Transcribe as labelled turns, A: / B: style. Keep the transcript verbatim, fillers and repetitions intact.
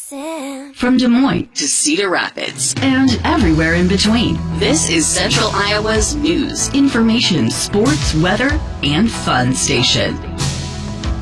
A: listen.
B: From Des Moines to Cedar Rapids and everywhere in between, this is Central Iowa's news, information, sports, weather, and fun station.